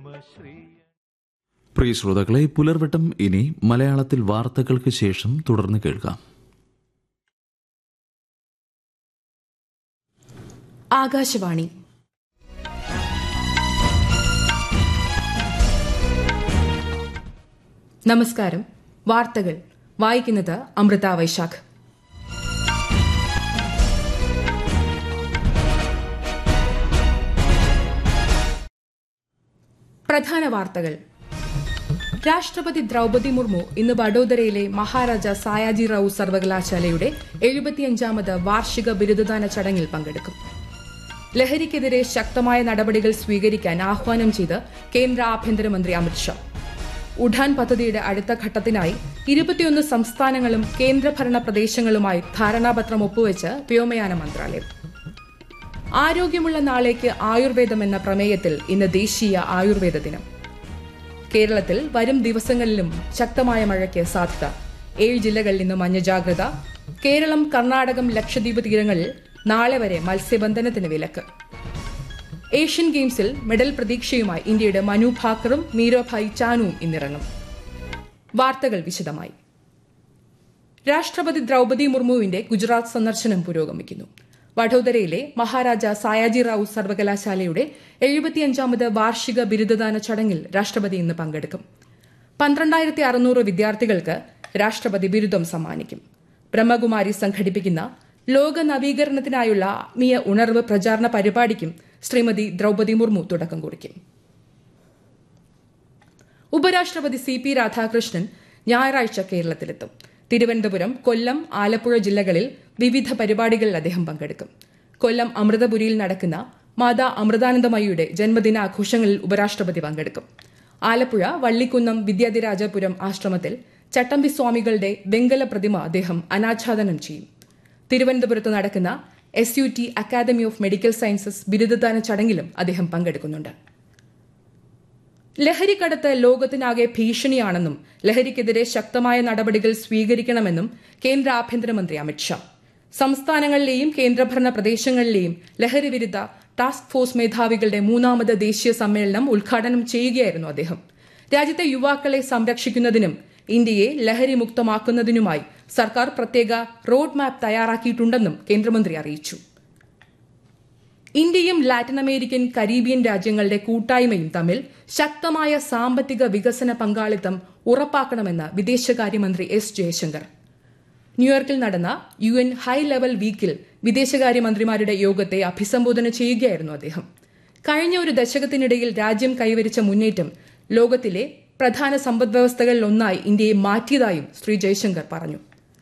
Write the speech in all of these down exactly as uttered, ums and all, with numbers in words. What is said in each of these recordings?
പ്രിയ ശ്രോതാക്കളെ, പുലർവട്ടം ഇനി മലയാളത്തിൽ വാർത്തകൾക്ക് ശേഷം തുടർന്ന് കേൾക്കാം. ആകാശവാണി. നമസ്കാരം. വാർത്തകൾ വായിക്കുന്നത് അമൃത വൈശാഖ്. പ്രധാന വാർത്തകൾ. രാഷ്ട്രപതി ദ്രൌപദി മുർമു ഇന്ന് വഡോദരയിലെ മഹാരാജ സായാജിറാവു സർവകലാശാലയുടെ എഴുപത്തിയഞ്ചാമത് വാർഷിക ബിരുദദാന ചടങ്ങിൽ പങ്കെടുക്കും. ലഹരിക്കെതിരെ ശക്തമായ നടപടികൾ സ്വീകരിക്കാൻ ആഹ്വാനം ചെയ്ത് കേന്ദ്ര ആഭ്യന്തരമന്ത്രി അമിത്ഷാ. ഉഡാൻ പദ്ധതിയുടെ അടുത്ത ഘട്ടത്തിനായി ഇരുപത്തിയൊന്ന് സംസ്ഥാനങ്ങളും കേന്ദ്രഭരണ പ്രദേശങ്ങളുമായി ധാരണാപത്രം ഒപ്പുവെച്ച് വ്യോമയാന മന്ത്രാലയം. ആരോഗ്യമുള്ള നാളേക്ക് ആയുർവേദം എന്ന പ്രമേയത്തിൽ ഇന്ന് ദേശീയ ആയുർവേദ ദിനം. കേരളത്തിൽ വരും ദിവസങ്ങളിലും ശക്തമായ മഴയ്ക്ക് സാധ്യത. ഏഴ് ജില്ലകളിൽ ഇന്ന് മഞ്ഞ ജാഗ്രത. കേരളം, കർണാടകം, ലക്ഷദ്വീപ് തീരങ്ങളിൽ നാളെ വരെ മത്സ്യബന്ധനത്തിന് വിലക്ക്. ഏഷ്യൻ ഗെയിംസിൽ മെഡൽ പ്രതീക്ഷയുമായി ഇന്ത്യയുടെ മനു ഭാക്കറും മീരാഭായ് ചാനുവും ഇന്നിറങ്ങും. വാർത്തകൾ വിശദമായി. രാഷ്ട്രപതി ദ്രൌപദി മുർമുവിന്റെ ഗുജറാത്ത് സന്ദർശനം പുരോഗമിക്കുന്നു. വഡോദരയിലെ മഹാരാജ സായാജിറാവു സർവകലാശാലയുടെ എഴുപത്തിയഞ്ചാമത് വാർഷിക ബിരുദദാന ചടങ്ങിൽ രാഷ്ട്രപതി ഇന്ന് പങ്കെടുക്കും. പന്ത്രണ്ടായിരത്തി അറുന്നൂറ് വിദ്യാർത്ഥികൾക്ക് രാഷ്ട്രപതി ബിരുദം സമ്മാനിക്കും. ബ്രഹ്മകുമാരി സംഘടിപ്പിക്കുന്ന ലോക നവീകരണത്തിനായുള്ള ആത്മീയ ഉണർവ് പ്രചാരണ പരിപാടിക്കും ശ്രീമതി ദ്രൌപദി മുർമു തുടക്കം കുറിക്കും. ഉപരാഷ്ട്രപതി സി പി രാധാകൃഷ്ണൻ ഞായറാഴ്ച കേരളത്തിലെത്തും. തിരുവനന്തപുരം, കൊല്ലം, ആലപ്പുഴ ജില്ലകളിൽ വിവിധ പരിപാടികളിൽ അദ്ദേഹം പങ്കെടുക്കും. കൊല്ലം അമൃതപുരിയിൽ നടക്കുന്ന മാതാ അമൃതാനന്ദമയിയുടെ ജന്മദിനാഘോഷങ്ങളിൽ ഉപരാഷ്ട്രപതി പങ്കെടുക്കും. ആലപ്പുഴ വള്ളിക്കുന്നം വിദ്യാധിരാജപുരം ആശ്രമത്തിൽ ചട്ടമ്പി സ്വാമികളുടെ വെങ്കല പ്രതിമ അദ്ദേഹം അനാച്ഛാദനം ചെയ്യും. തിരുവനന്തപുരത്ത് നടക്കുന്ന S U T academy of medical sciences ബിരുദദാന ചടങ്ങിലും അദ്ദേഹം പങ്കെടുക്കുന്നുണ്ട്. ലഹരിക്കടത്ത് ലോകത്തിനാകെ ഭീഷണിയാണെന്നും ലഹരിക്കെതിരെ ശക്തമായ നടപടികൾ സ്വീകരിക്കണമെന്നും കേന്ദ്ര ആഭ്യന്തരമന്ത്രി അമിത്ഷാ. സംസ്ഥാനങ്ങളിലെയും കേന്ദ്രഭരണ പ്രദേശങ്ങളിലെയും ലഹരി വിരുദ്ധ ടാസ്ക് ഫോഴ്സ് മേധാവികളുടെ മൂന്നാമത് ദേശീയ സമ്മേളനം ഉദ്ഘാടനം ചെയ്യുകയായിരുന്നു അദ്ദേഹം. രാജ്യത്തെ യുവാക്കളെ സംരക്ഷിക്കുന്നതിനും ഇന്ത്യയെ ലഹരി മുക്തമാക്കുന്നതിനുമായി സർക്കാർ പ്രത്യേക റോഡ് മാപ്പ് തയ്യാറാക്കിയിട്ടുണ്ടെന്നും കേന്ദ്രമന്ത്രി അറിയിച്ചു. ഇന്ത്യയും ലാറ്റിൻ അമേരിക്കൻ, കരീബിയൻ രാജ്യങ്ങളുടെ കൂട്ടായ്മയും തമ്മിൽ ശക്തമായ സാമ്പത്തിക വികസന പങ്കാളിത്തം ഉറപ്പാക്കണമെന്ന് വിദേശകാര്യമന്ത്രി എസ് ജയശങ്കർ. ന്യൂയോർക്കിൽ നടന്ന യു എൻ ഹൈ ലെവൽ വീക്കിൽ വിദേശകാര്യമന്ത്രിമാരുടെ യോഗത്തെ അഭിസംബോധന ചെയ്യുകയായിരുന്നു അദ്ദേഹം. കഴിഞ്ഞ ഒരു ദശകത്തിനിടയിൽ രാജ്യം കൈവരിച്ച മുന്നേറ്റം ലോകത്തിലെ പ്രധാന സമ്പദ്വ്യവസ്ഥകളിലൊന്നായി ഇന്ത്യയെ മാറ്റിയതായും ശ്രീ ജയശങ്കർ പറഞ്ഞു.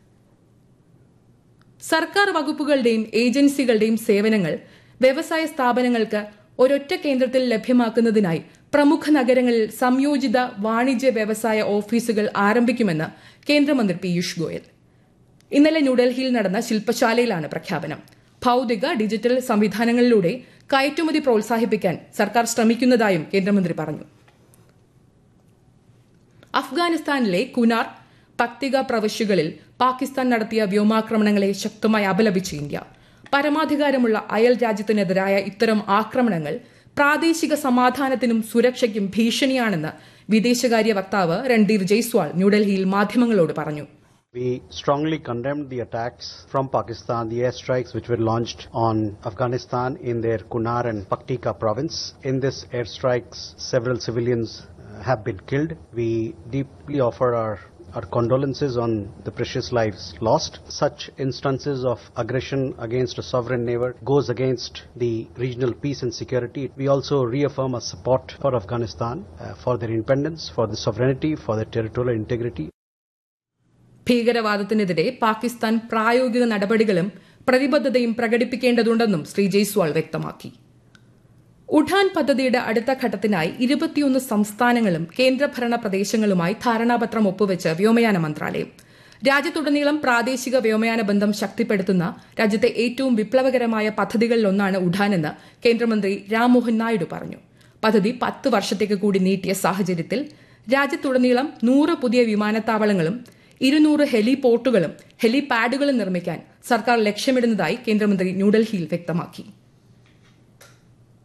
സർക്കാർ വകുപ്പുകളുടെയും ഏജൻസികളുടെയും സേവനങ്ങൾ വ്യവസായ സ്ഥാപനങ്ങൾക്ക് ഒരൊറ്റ കേന്ദ്രത്തിൽ ലഭ്യമാക്കുന്നതിനായി പ്രമുഖ നഗരങ്ങളിൽ സംയോജിത വാണിജ്യ വ്യവസായ ഓഫീസുകൾ ആരംഭിക്കുമെന്ന് കേന്ദ്രമന്ത്രി പീയൂഷ് ഗോയൽ. ഇന്നലെ ന്യൂഡൽഹിയിൽ നടന്ന ശില്പശാലയിലാണ് പ്രഖ്യാപനം. ഭൌതിക ഡിജിറ്റൽ സംവിധാനങ്ങളിലൂടെ കയറ്റുമതി പ്രോത്സാഹിപ്പിക്കാൻ സർക്കാർ ശ്രമിക്കുന്നതായും കേന്ദ്രമന്ത്രി പറഞ്ഞു. അഫ്ഗാനിസ്ഥാനിലെ കുനാർ, പക്തിക പ്രവിശ്യകളിൽ പാകിസ്ഥാൻ നടത്തിയ വ്യോമാക്രമണങ്ങളെ ശക്തമായി അപലപിച്ച് ഇന്ത്യ. പരമാധികാരമുള്ള അയൽ രാജ്യത്തിനെതിരായ ഇത്തരം ആക്രമണങ്ങൾ പ്രാദേശിക സമാധാനത്തിനും സുരക്ഷയ്ക്കും ഭീഷണിയാണെന്ന് വിദേശകാര്യ വക്താവ് രൺധീർ ജയ്സ്വാൾ ന്യൂഡൽഹിയിൽ മാധ്യമങ്ങളോട് പറഞ്ഞു. We strongly condemned the attacks from Pakistan, the airstrikes which were launched on Afghanistan in their Kunar and Paktika province. In this airstrikes, several civilians uh, have been killed. We deeply offer our Our condolences on the precious lives lost. Such instances of aggression against a sovereign neighbor goes against the regional peace and security. We also reaffirm our support for Afghanistan, uh, for their independence, for the sovereignty, for their territorial integrity. ഭീകരവാദത്തിനെതിരെ Pakistan പ്രായോഗിക നടപടികളും പ്രതിബദ്ധതയും പ്രകടിപ്പിക്കേണ്ടതുണ്ടെന്നും ശ്രീ ജയ്സ്വാൾ വ്യക്തമാക്കി. ഉഡാൻ പദ്ധതിയുടെ അടുത്ത ഘട്ടത്തിനായി ഇരുപത്തിയൊന്ന് സംസ്ഥാനങ്ങളും കേന്ദ്രഭരണ പ്രദേശങ്ങളുമായി ധാരണാപത്രം ഒപ്പുവെച്ച് വ്യോമയാന മന്ത്രാലയം. രാജ്യത്തുടനീളം പ്രാദേശിക വ്യോമയാന ബന്ധം ശക്തിപ്പെടുത്തുന്ന രാജ്യത്തെ ഏറ്റവും വിപ്ലവകരമായ പദ്ധതികളിലൊന്നാണ് ഉഡാനെന്ന് കേന്ദ്രമന്ത്രി രാംമോഹൻ നായിഡു പറഞ്ഞു. പദ്ധതി പത്ത് വർഷത്തേക്ക് കൂടി നീട്ടിയ സാഹചര്യത്തിൽ രാജ്യത്തുടനീളം നൂറ് പുതിയ വിമാനത്താവളങ്ങളും ഇരുന്നൂറ് ഹെലിപോർട്ടുകളും ഹെലിപാഡുകളും നിർമ്മിക്കാൻ സർക്കാർ ലക്ഷ്യമിടുന്നതായി കേന്ദ്രമന്ത്രി ന്യൂഡൽഹിയിൽ വ്യക്തമാക്കി.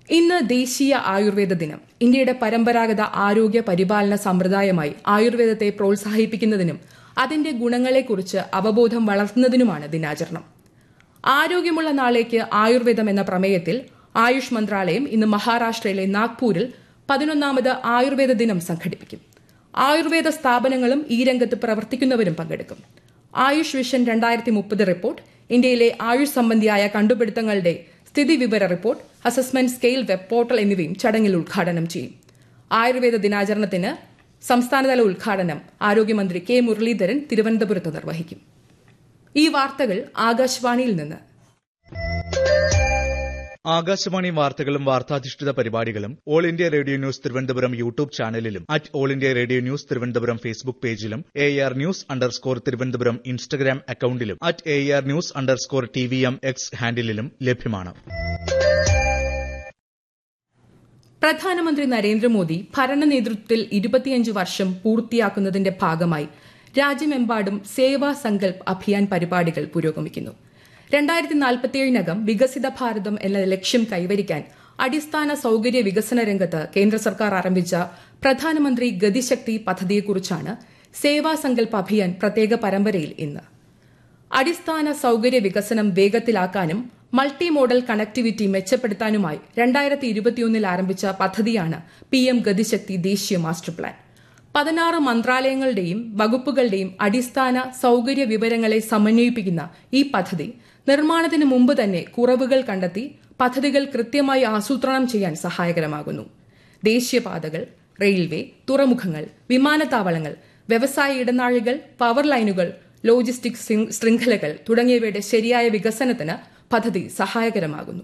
ഇന്ന് ദേശീയ ആയുർവേദ ദിനം. ഇന്ത്യയുടെ പരമ്പരാഗത ആരോഗ്യ പരിപാലന സമ്പ്രദായമായി ആയുർവേദത്തെ പ്രോത്സാഹിപ്പിക്കുന്നതിനും അതിന്റെ ഗുണങ്ങളെക്കുറിച്ച് അവബോധം വളർത്തുന്നതിനുമാണ് ദിനാചരണം. ആരോഗ്യമുള്ള നാളേക്ക് ആയുർവേദം എന്ന പ്രമേയത്തിൽ ആയുഷ് മന്ത്രാലയം ഇന്ന് മഹാരാഷ്ട്രയിലെ നാഗ്പൂരിൽ പതിനൊന്നാമത് ആയുർവേദ ദിനം സംഘടിപ്പിക്കും. ആയുർവേദ സ്ഥാപനങ്ങളും ഈ രംഗത്ത് പ്രവർത്തിക്കുന്നവരും പങ്കെടുക്കും. ആയുഷ് വിഷൻ രണ്ടായിരത്തി മുപ്പത് റിപ്പോർട്ട്, ഇന്ത്യയിലെ ആയുഷ് സംബന്ധിയായ കണ്ടുപിടുത്തങ്ങളുടെ സ്ഥിതിവിവര report, assessment scale web portal എന്നിവയും ചടങ്ങിൽ ഉദ്ഘാടനം ചെയ്യും. ആയുർവേദ ദിനാചരണത്തിന് സംസ്ഥാനതല ഉദ്ഘാടനം ആരോഗ്യമന്ത്രി കെ മുരളീധരൻ തിരുവനന്തപുരത്ത് നിർവഹിക്കും. ഈ വാർത്തകൾ ആകാശവാണിയിൽ നിന്ന്. ആകാശവാണി വാർത്തകളും വാർത്താധിഷ്ഠിത പരിപാടികളും all India radio news Thiruvananthapuram YouTube ചാനലിലും at all India radio news Thiruvananthapuram Facebook പേജിലും A R news underscore Thiruvananthapuram Instagram അക്കൌണ്ടിലും at A R news underscore T V M X ഹാൻഡിലും ലഭ്യമാണ്. പ്രധാനമന്ത്രി നരേന്ദ്രമോദി ഭരണ നേതൃത്വത്തിൽ ഇരുപത്തിയഞ്ച് വർഷം പൂർത്തിയാക്കുന്നതിന്റെ ഭാഗമായി രാജ്യമെമ്പാടും സേവാ സങ്കൽപ് അഭിയാൻ പരിപാടികൾ പുരോഗമിക്കുന്നു. രണ്ടായിരത്തി നാൽപ്പത്തിയേഴിനകം വികസിത ഭാരതം എന്ന ലക്ഷ്യം കൈവരിക്കാൻ അടിസ്ഥാന സൌകര്യ വികസന രംഗത്ത് കേന്ദ്ര സർക്കാർ ആരംഭിച്ച പ്രധാനമന്ത്രി ഗതിശക്തി പദ്ധതിയെക്കുറിച്ചാണ് സേവാ സങ്കൽപ് അഭിയാൻ പ്രത്യേക പരമ്പരയിൽ ഇന്ന്. അടിസ്ഥാന സൌകര്യ വികസനം വേഗത്തിലാക്കാനും മൾട്ടി മോഡൽ കണക്ടിവിറ്റി മെച്ചപ്പെടുത്താനുമായി രണ്ടായിരത്തി ഇരുപത്തിയൊന്നിൽ ആരംഭിച്ച പദ്ധതിയാണ് പി എം ഗതിശക്തി ദേശീയ മാസ്റ്റർ പ്ലാൻ. പതിനാറ് മന്ത്രാലയങ്ങളുടെയും വകുപ്പുകളുടെയും അടിസ്ഥാന സൌകര്യ വിവരങ്ങളെ സമന്വയിപ്പിക്കുന്ന ഈ പദ്ധതി നിർമ്മാണത്തിന് മുമ്പ് തന്നെ കുറവുകൾ കണ്ടെത്തി പദ്ധതികൾ കൃത്യമായി ആസൂത്രണം ചെയ്യാൻ സഹായകരമാകുന്നു. ദേശീയപാതകൾ, റെയിൽവേ, തുറമുഖങ്ങൾ, വിമാനത്താവളങ്ങൾ, വ്യവസായ ഇടനാഴികൾ, പവർ ലൈനുകൾ, ലോജിസ്റ്റിക് ശൃംഖലകൾ തുടങ്ങിയവയുടെ ശരിയായ വികസനത്തിന് പദ്ധതി സഹായകരമാകുന്നു.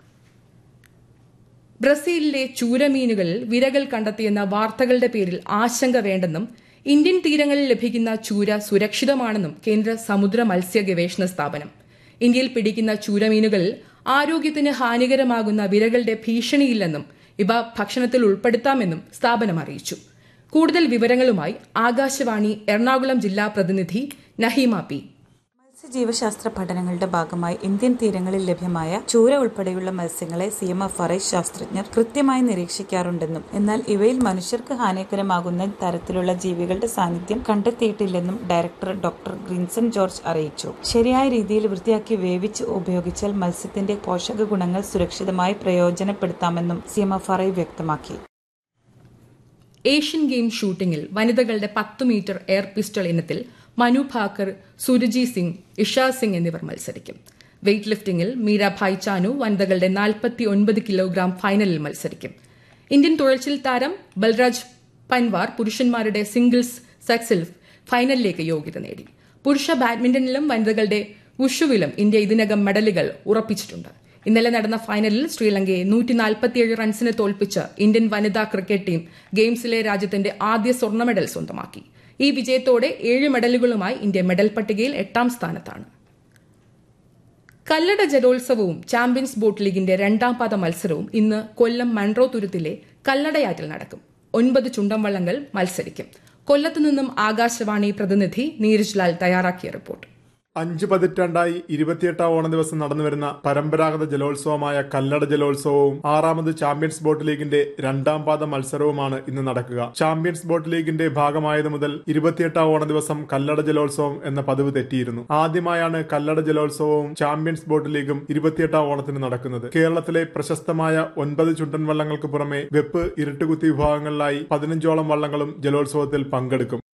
ബ്രസീലിലെ ചൂരമീനുകളിൽ വിരകൾ കണ്ടെത്തിയെന്ന വാർത്തകളുടെ പേരിൽ ആശങ്ക വേണ്ടെന്നും ഇന്ത്യൻ തീരങ്ങളിൽ ലഭിക്കുന്ന ചൂര സുരക്ഷിതമാണെന്നും കേന്ദ്ര സമുദ്ര മത്സ്യ ഗവേഷണ സ്ഥാപനം. ഇന്ത്യയിൽ പിടിക്കുന്ന ചൂരമീനുകളിൽ ആരോഗ്യത്തിന് ഹാനികരമാകുന്ന വിരകളുടെ ഭീഷണിയില്ലെന്നും ഇവ ഭക്ഷണത്തിൽ ഉൾപ്പെടുത്താമെന്നും സ്ഥാപനം അറിയിച്ചു. കൂടുതൽ വിവരങ്ങളുമായി ആകാശവാണി എറണാകുളം ജില്ലാ പ്രതിനിധി നഹീമ പി. മത്സ്യജീവശാസ്ത്ര പഠനങ്ങളുടെ ഭാഗമായി ഇന്ത്യൻ തീരങ്ങളിൽ ലഭ്യമായ ചൂര ഉൾപ്പെടെയുള്ള മത്സ്യങ്ങളെ C M F R I ശാസ്ത്രജ്ഞർ കൃത്യമായി നിരീക്ഷിക്കാറുണ്ടെന്നും എന്നാൽ ഇവയിൽ മനുഷ്യർക്ക് ഹാനികരമാകുന്ന തരത്തിലുള്ള ജീവികളുടെ സാന്നിധ്യം കണ്ടെത്തിയിട്ടില്ലെന്നും ഡയറക്ടർ ഡോക്ടർ ഗ്രിൻസൺ ജോർജ് അറിയിച്ചു. ശരിയായ രീതിയിൽ വൃത്തിയാക്കി വേവിച്ച് ഉപയോഗിച്ചാൽ മത്സ്യത്തിന്റെ പോഷക ഗുണങ്ങൾ സുരക്ഷിതമായി പ്രയോജനപ്പെടുത്താമെന്നും C M F R I വ്യക്തമാക്കി. ഏഷ്യൻ ഗെയിം ഷൂട്ടിംഗിൽ വനിതകളുടെ പത്ത് മീറ്റർ എയർ പിസ്റ്റൾ ഇനത്തിൽ മനു ഭാക്കർ, സുരുജി സിംഗ്, ഇഷ സിംഗ് എന്നിവർ മത്സരിക്കും. വെയ്റ്റ് ലിഫ്റ്റിംഗിൽ മീരാഭായ് ചാനു വനിതകളുടെ നാൽപ്പത്തി ഒൻപത് കിലോഗ്രാം ഫൈനലിൽ മത്സരിക്കും. ഇന്ത്യൻ തുഴച്ചിൽ താരം ബൽരാജ് പൻവാർ പുരുഷന്മാരുടെ സിംഗിൾസ് സെക്സിൽ ഫൈനലിലേക്ക് യോഗ്യത നേടി. പുരുഷ ബാഡ്മിന്റണിലും വനിതകളുടെ വുഷുവിലും ഇന്ത്യ ഇതിനകം മെഡലുകൾ ഉറപ്പിച്ചിട്ടുണ്ട്. ഇന്നലെ നടന്ന ഫൈനലിൽ ശ്രീലങ്കയെ നൂറ്റി നാൽപ്പത്തിയേഴ് റൺസിന് തോൽപ്പിച്ച് ഇന്ത്യൻ വനിതാ ക്രിക്കറ്റ് ടീം ഗെയിംസിലെ രാജ്യത്തിന്റെ ആദ്യ സ്വർണ്ണ മെഡൽ സ്വന്തമാക്കി. ഈ വിജയത്തോടെ ഏഴ് മെഡലുകളുമായി ഇന്ത്യ മെഡൽ പട്ടികയിൽ എട്ടാം സ്ഥാനത്താണ്. കല്ലട ജലോത്സവവും ചാമ്പ്യൻസ് ബോട്ട് ലീഗിന്റെ രണ്ടാം പാദ മത്സരവും ഇന്ന് കൊല്ലം മൺട്രോ തുരുത്തിലെ കല്ലടയാറ്റിൽ നടക്കും. ഒൻപത് ചുണ്ടൻവള്ളങ്ങൾ മത്സരിക്കും. കൊല്ലത്തു നിന്നും ആകാശവാണി പ്രതിനിധി നീരജ് ലാൽ തയ്യാറാക്കിയ റിപ്പോർട്ട്. അഞ്ചു പതിറ്റാണ്ടായി ഇരുപത്തിയെട്ടാം ഓണ ദിവസം നടന്നുവരുന്ന പരമ്പരാഗത ജലോത്സവമായ കല്ലട ജലോത്സവവും ആറാമത് ചാമ്പ്യൻസ് ബോട്ട് ലീഗിന്റെ രണ്ടാം പാദ മത്സരവുമാണ് ഇന്ന് നടക്കുക. ചാമ്പ്യൻസ് ബോട്ട് ലീഗിന്റെ ഭാഗമായത് മുതൽ ഇരുപത്തിയെട്ടാം ഓണ ദിവസം കല്ലട ജലോത്സവം എന്ന പതിവ് തെറ്റിയിരുന്നു. ആദ്യമായാണ് കല്ലട ജലോത്സവവും ചാമ്പ്യൻസ് ബോട്ട് ലീഗും ഇരുപത്തിയെട്ടാം ഓണത്തിന് നടക്കുന്നത്. കേരളത്തിലെ പ്രശസ്തമായ ഒൻപത് ചുണ്ടൻ വള്ളങ്ങൾക്ക് പുറമെ വെപ്പ്, ഇരുട്ടുകുത്തി വിഭാഗങ്ങളിലായി പതിനഞ്ചോളം വള്ളങ്ങളും ജലോത്സവത്തിൽ പങ്കെടുക്കും.